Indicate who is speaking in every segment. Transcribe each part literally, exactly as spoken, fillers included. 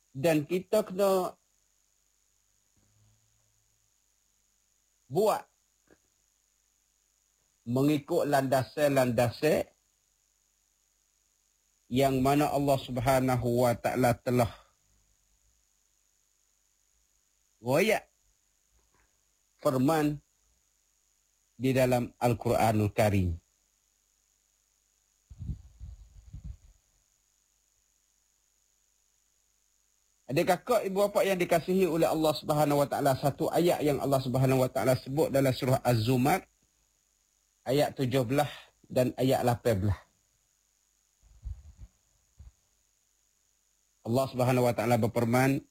Speaker 1: Dan kita kena buat mengikut landasan-landasan yang mana Allah Subhanahu wa taala telah royak firman di dalam Al-Quranul Karim. Adik kakak, ibu bapa yang dikasihi oleh Allah Subhanahu wa taala, satu ayat yang Allah Subhanahu wa taala sebut dalam surah Az-Zumar ayat tujuh belas dan ayat lapan belas. Allah Subhanahu wa taala berfirman,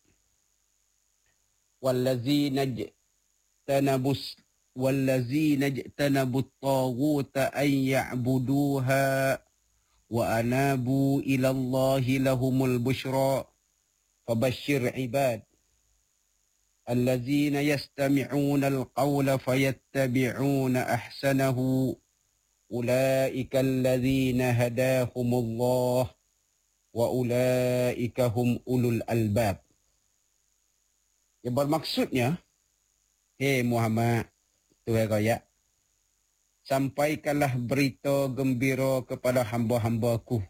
Speaker 1: "Wallazina jtanabus wallazina jtanabut taghuta an ya'buduha wa anabu ila Allahi lahumul busyra fabashshir ibad allazina yastami'una al-qawla fayattabi'una ahsanahu ulaika allazina hadahumullah wa ulaika hum ulul albab." Yang bermaksudnya, hei Muhammad, Tuhan raya, sampaikanlah berita gembira kepada hamba-hambaku.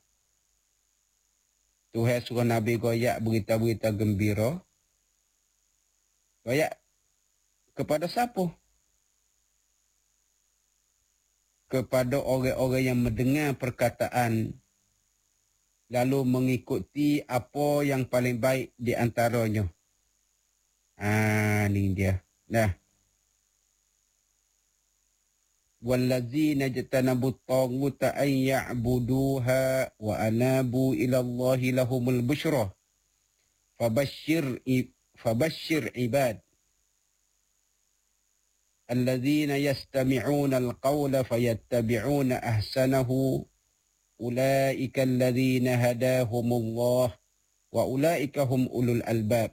Speaker 1: Tuhan suruh Nabi goyak berita-berita gembira. Goyak kepada siapa? Kepada orang-orang yang mendengar perkataan lalu mengikuti apa yang paling baik di antaranya. Ah, ni dia. Nah. Wallazina jtanabut taghuta an ya'buduha wa anabu ila Allahi lahumul busyra fabashshir fabashshir ibad allazina yastami'una al-qawla fayattabi'una ahsanahu ulaika allazina hadahumullah wa ulaika hum ulul albab.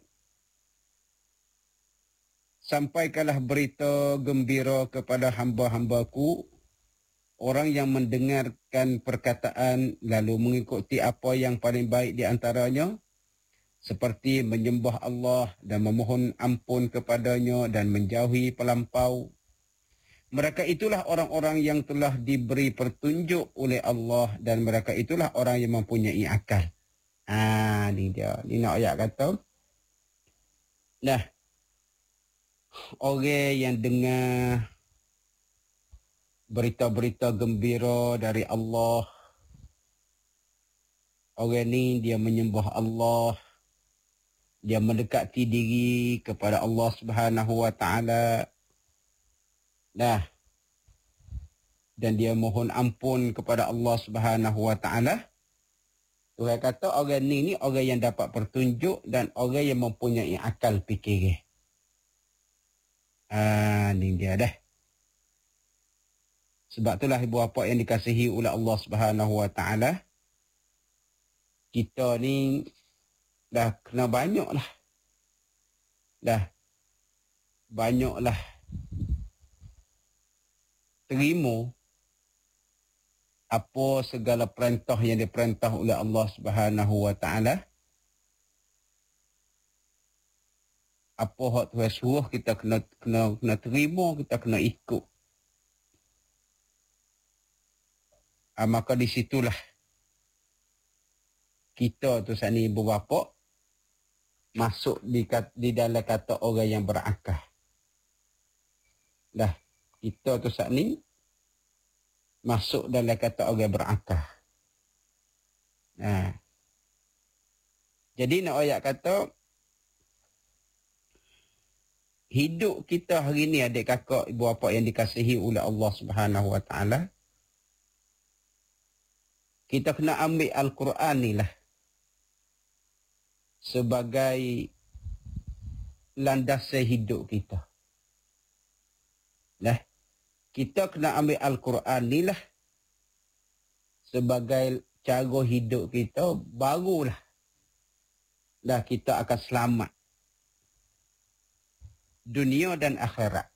Speaker 1: Sampaikanlah berita gembira kepada hamba-hambaku, orang yang mendengarkan perkataan lalu mengikuti apa yang paling baik di antaranya, seperti menyembah Allah dan memohon ampun kepadanya dan menjauhi pelampau. Mereka itulah orang-orang yang telah diberi petunjuk oleh Allah dan mereka itulah orang yang mempunyai akal. Ah, ni dia. Ni nak ayat kata. Nah, orang yang dengar berita-berita gembira dari Allah, orang ni dia menyembah Allah, dia mendekati diri kepada Allah Subhanahu wa taala. Nah, dan dia mohon ampun kepada Allah Subhanahu wa taala. Tuhan kata orang ni ni orang yang dapat petunjuk dan orang yang mempunyai akal fikir. Ah, ni dia dah. Sebab itulah ibu bapa yang dikasihi oleh Allah Subhanahu wa taala, kita ni dah kena banyaklah. Dah banyaklah terima apa segala perintah yang diperintah oleh Allah Subhanahu wa taala. Apa hak Tuhan suruh kita kena kena kena terima, kita kena ikut. Ah, maka di situlah kita tu saat ni ibu bapa masuk di di dalam kata orang yang berakal. Dah, kita tu saat ni masuk dalam kata orang berakal. Nah. Jadi nak ayat kata hidup kita hari ni adik kakak ibu bapa yang dikasihi oleh Allah Subhanahu wa taala, kita kena ambil Al-Quran ni lah sebagai landasan hidup kita. Nah, kita kena ambil Al-Quran ni lah sebagai cara hidup kita, barulah dah kita akan selamat dunia dan akhirat.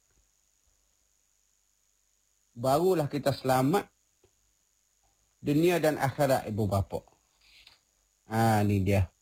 Speaker 1: Barulah kita selamat dunia dan akhirat ibu bapa. Ah, ni dia.